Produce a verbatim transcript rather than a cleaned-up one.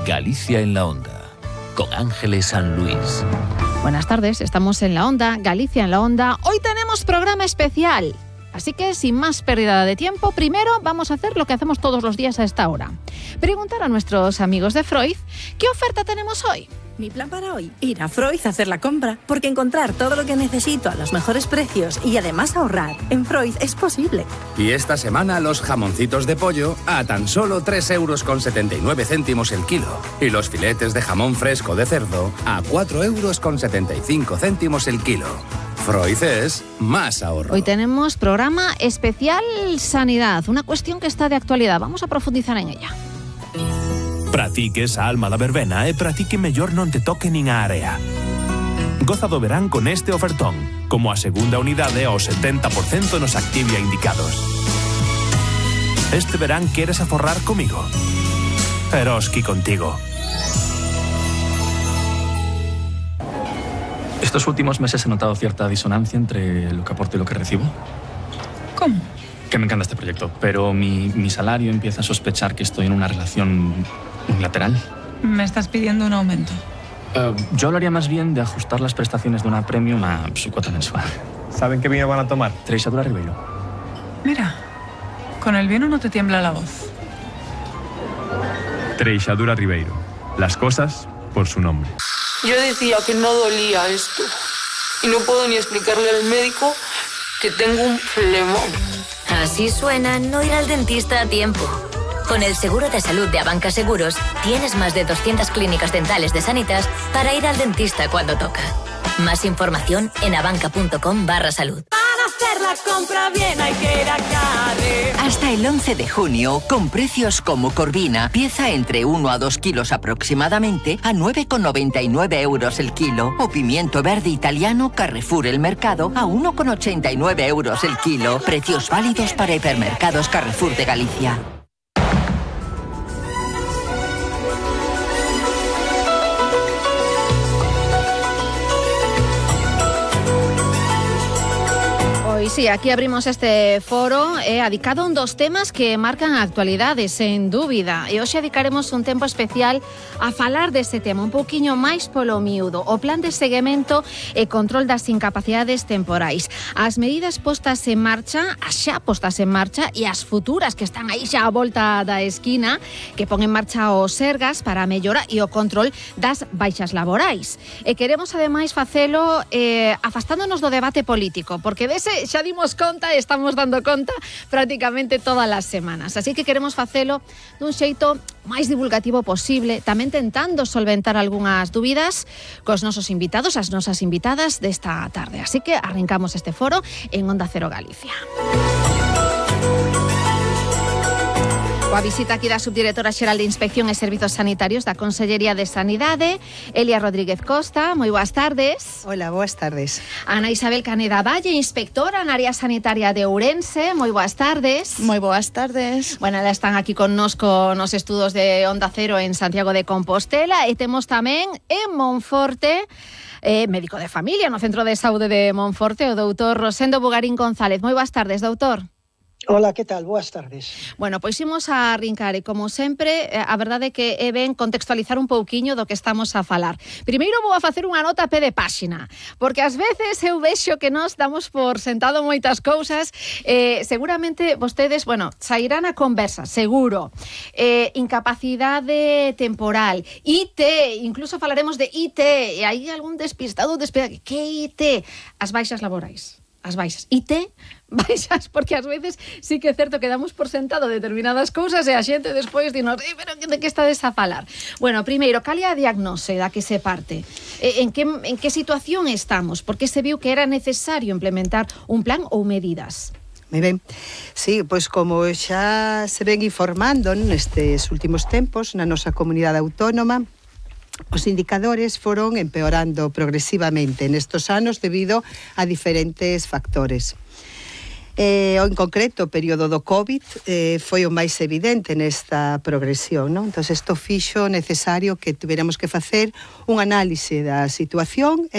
Galicia en la Onda, con Ángeles San Luis. Buenas tardes, estamos en la Onda, Galicia en la Onda. Hoy tenemos programa especial, así que sin más pérdida de tiempo, primero vamos a hacer lo que hacemos todos los días a esta hora. Preguntar a nuestros amigos de Freud, ¿qué oferta tenemos hoy? Mi plan para hoy, ir a Freud a hacer la compra, porque encontrar todo lo que necesito a los mejores precios y además ahorrar en Freud es posible. Y esta semana los jamoncitos de pollo a tan solo tres euros con setenta y nueve céntimos el kilo. Y los filetes de jamón fresco de cerdo a cuatro euros con setenta y cinco céntimos el kilo. Freud es más ahorro. Hoy tenemos programa especial Sanidad, una cuestión que está de actualidad. Vamos a profundizar en ella. Pratique esa alma da verbena e pratique mellor non te toque nin a area. Goza do verán con este ofertón, como a segunda unidade ao setenta por cento nos Activia indicados. Este verán queres aforrar comigo? Eroski contigo. Estos últimos meses he notado cierta disonancia entre lo que aporto y lo que recibo. ¿Cómo? Que me encanta este proyecto, pero mi, mi salario empieza a sospechar que estoy en una relación unilateral. Me estás pidiendo un aumento. Uh, yo hablaría más bien de ajustar las prestaciones de una premium a su cuota mensual. ¿Saben qué vino van a tomar? Treixadura Ribeiro. Mira, con el vino no te tiembla la voz. Treixadura Ribeiro. Las cosas por su nombre. Yo decía que no dolía esto. Y no puedo ni explicarle al médico que tengo un flemón. Así suena no ir al dentista a tiempo. Con el seguro de salud de Abanca Seguros, tienes más de doscientas clínicas dentales de Sanitas para ir al dentista cuando toca. Más información en abanca.com barra salud. Para hacer la compra bien hay que ir a Cade. Hasta el once de junio, con precios como Corvina, pieza entre uno a dos kilos aproximadamente, a nueve con noventa y nueve euros el kilo. O pimiento verde italiano Carrefour El Mercado, a uno con ochenta y nueve euros el kilo. Precios válidos para hipermercados Carrefour de Galicia. Y sí, aquí abrimos este foro eh, adicado a un dos temas que marcan a actualidade, sen dúbida. E hoxe dedicaremos un tempo especial a falar deste tema, un pouquiño máis polo miúdo. O plan de seguimento e control das incapacidades temporais. As medidas postas en marcha, as xa postas en marcha e as futuras que están aí xa a volta da esquina, que pon en marcha os Sergas para a mellora e o control das baixas laborais. E queremos ademais facelo eh, afastándonos do debate político, porque dese xa dimos conta e estamos dando conta prácticamente todas as semanas. Así que queremos facelo dun xeito máis divulgativo posible, tamén tentando solventar algunhas dúbidas cos nosos invitados, as nosas invitadas desta tarde. Así que arrancamos este foro en Onda Cero Galicia. Coa visita aquí da subdirectora xeral de Inspección e Servizos Sanitarios da Consellería de Sanidade, Elia Rodríguez Costa. Moi boas tardes. Hola, boas tardes. Ana Isabel Caneda Valle, inspectora na área sanitaria de Ourense. Moi boas tardes. Moi boas tardes. Bueno, elas están aquí connosco nos estudos de Onda Cero en Santiago de Compostela e temos tamén en Monforte eh, médico de familia no Centro de Saúde de Monforte, o doutor Rosendo Bugarín González. Moi boas tardes, doutor. Hola, que tal? Boas tardes. Bueno, pois imos a arrincar e, como sempre, a verdade é que é ben contextualizar un pouquiño do que estamos a falar. Primeiro vou a facer unha nota a pé de páxina, porque ás veces eu vexo que nós damos por sentado moitas cousas, eh, seguramente vostedes, bueno, sairán a conversa, seguro. Eh, incapacidade temporal, I T, incluso falaremos de I T, e hai algún despistado despega, que I T? As baixas laborais. As baixas. I T, baixas, porque ás veces sí que é certo que damos por sentado determinadas cousas e a xente despois dinos, eh, pero de que estades a falar? Bueno, primeiro, cal é a diagnose da que se parte? Eh, en, que, en que situación estamos? Porque se viu que era necesario implementar un plan ou medidas? Moi ben. Sí, pois como xa se ven informando nestes últimos tempos na nosa comunidade autónoma, os indicadores foron empeorando progresivamente nestos anos debido a diferentes factores. Eh, en concreto, o período do COVID eh, foi o máis evidente nesta progresión, non? Entón, isto fixo necesario que tuviéramos que facer un análise da situación